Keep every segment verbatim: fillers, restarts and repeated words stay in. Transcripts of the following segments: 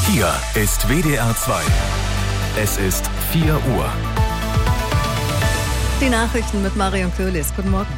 Hier ist W D R zwei. Es ist vier Uhr. Die Nachrichten mit Marion Köhlis. Guten Morgen.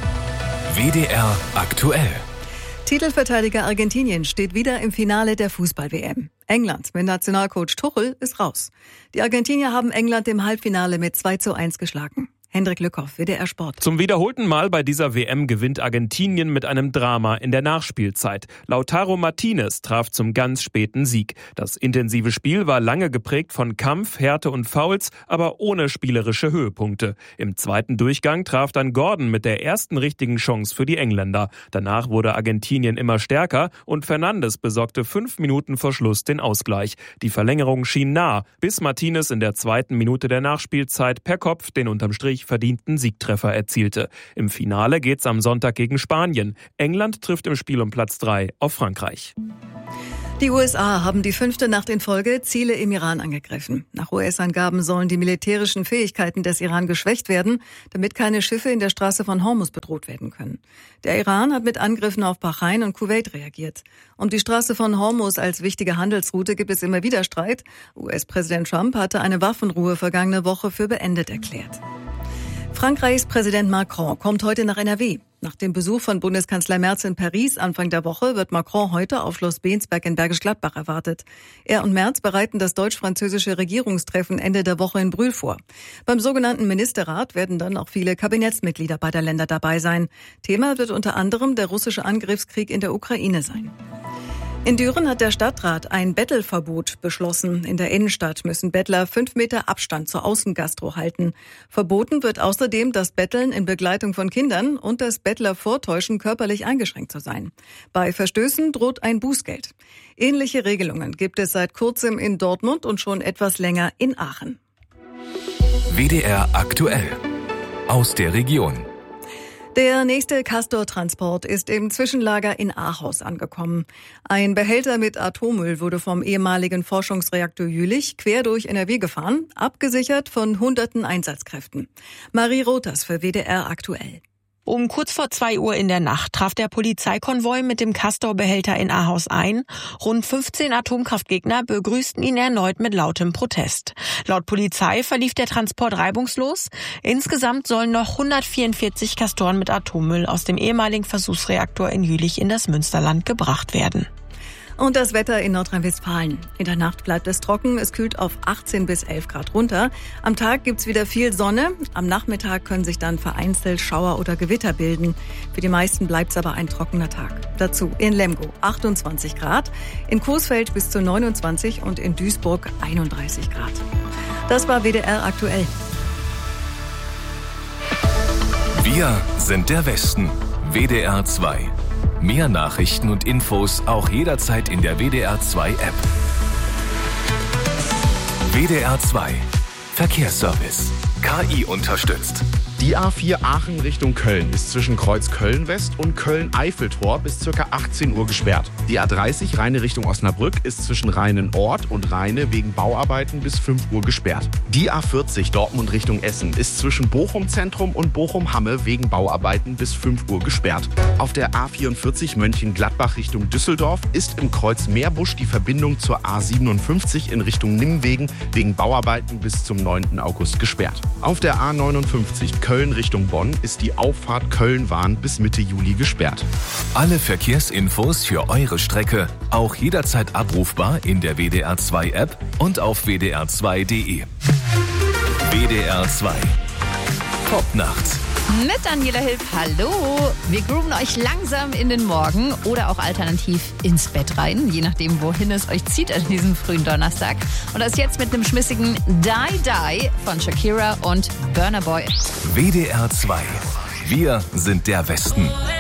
W D R aktuell. Titelverteidiger Argentinien steht wieder im Finale der Fußball-W M. England mit Nationalcoach Tuchel ist raus. Die Argentinier haben England im Halbfinale mit zwei zu eins geschlagen. Hendrik Lückhoff, W D R Sport. Zum wiederholten Mal bei dieser W M gewinnt Argentinien mit einem Drama in der Nachspielzeit. Lautaro Martinez traf zum ganz späten Sieg. Das intensive Spiel war lange geprägt von Kampf, Härte und Fouls, aber ohne spielerische Höhepunkte. Im zweiten Durchgang traf dann Gordon mit der ersten richtigen Chance für die Engländer. Danach wurde Argentinien immer stärker und Fernandes besorgte fünf Minuten vor Schluss den Ausgleich. Die Verlängerung schien nah, bis Martinez in der zweiten Minute der Nachspielzeit per Kopf den unterm Strich verdienten Siegtreffer erzielte. Im Finale geht's am Sonntag gegen Spanien. England trifft im Spiel um Platz drei auf Frankreich. Die U S A haben die fünfte Nacht in Folge Ziele im Iran angegriffen. Nach U S-Angaben sollen die militärischen Fähigkeiten des Iran geschwächt werden, damit keine Schiffe in der Straße von Hormuz bedroht werden können. Der Iran hat mit Angriffen auf Bahrain und Kuwait reagiert. Um die Straße von Hormuz als wichtige Handelsroute gibt es immer wieder Streit. U S-Präsident Trump hatte eine Waffenruhe vergangene Woche für beendet erklärt. Frankreichs Präsident Macron kommt heute nach N R W. Nach dem Besuch von Bundeskanzler Merz in Paris Anfang der Woche wird Macron heute auf Schloss Bensberg in Bergisch Gladbach erwartet. Er und Merz bereiten das deutsch-französische Regierungstreffen Ende der Woche in Brühl vor. Beim sogenannten Ministerrat werden dann auch viele Kabinettsmitglieder beider Länder dabei sein. Thema wird unter anderem der russische Angriffskrieg in der Ukraine sein. In Düren hat der Stadtrat ein Bettelverbot beschlossen. In der Innenstadt müssen Bettler fünf Meter Abstand zur Außengastro halten. Verboten wird außerdem das Betteln in Begleitung von Kindern und das Bettler vortäuschen, körperlich eingeschränkt zu sein. Bei Verstößen droht ein Bußgeld. Ähnliche Regelungen gibt es seit kurzem in Dortmund und schon etwas länger in Aachen. W D R aktuell. Aus der Region. Der nächste Castor-Transport ist im Zwischenlager in Ahaus angekommen. Ein Behälter mit Atommüll wurde vom ehemaligen Forschungsreaktor Jülich quer durch N R W gefahren, abgesichert von hunderten Einsatzkräften. Marie Rothers für W D R aktuell. Um kurz vor zwei Uhr in der Nacht traf der Polizeikonvoi mit dem Castor-Behälter in Ahaus ein. Rund fünfzehn Atomkraftgegner begrüßten ihn erneut mit lautem Protest. Laut Polizei verlief der Transport reibungslos. Insgesamt sollen noch hundertvierundvierzig Castoren mit Atommüll aus dem ehemaligen Versuchsreaktor in Jülich in das Münsterland gebracht werden. Und das Wetter in Nordrhein-Westfalen. In der Nacht bleibt es trocken, es kühlt auf achtzehn bis elf Grad runter. Am Tag gibt's wieder viel Sonne. Am Nachmittag können sich dann vereinzelt Schauer oder Gewitter bilden. Für die meisten bleibt's aber ein trockener Tag. Dazu in Lemgo achtundzwanzig Grad, in Coesfeld bis zu neunundzwanzig und in Duisburg einunddreißig Grad. Das war W D R aktuell. Wir sind der Westen. W D R zwei. Mehr Nachrichten und Infos auch jederzeit in der W D R zwei App. W D R zwei. Verkehrsservice. K I unterstützt. Die A vier Aachen Richtung Köln ist zwischen Kreuz Köln-West und Köln-Eiffeltor bis ca. achtzehn Uhr gesperrt. Die A dreißig Rheine Richtung Osnabrück ist zwischen Rheinen-Ort und Rheine wegen Bauarbeiten bis fünf Uhr gesperrt. Die A vierzig Dortmund Richtung Essen ist zwischen Bochum-Zentrum und Bochum-Hamme wegen Bauarbeiten bis fünf Uhr gesperrt. Auf der A vierundvierzig Mönchengladbach Richtung Düsseldorf ist im Kreuz Meerbusch die Verbindung zur A siebenundfünfzig in Richtung Nimwegen wegen Bauarbeiten bis zum neunten August gesperrt. Auf der A neunundfünfzig Köln Richtung Bonn ist die Auffahrt Köln-Wahn bis Mitte Juli gesperrt. Alle Verkehrsinfos für eure Strecke auch jederzeit abrufbar in der W D R zwei App und auf w d r zwei punkt d e. W D R zwei. Popnacht. Mit Daniela Hilf, hallo. Wir grooven euch langsam in den Morgen oder auch alternativ ins Bett rein, je nachdem, wohin es euch zieht an diesem frühen Donnerstag. Und das jetzt mit einem schmissigen Die Die von Shakira und Burna Boy. W D R zwei. Wir sind der Westen.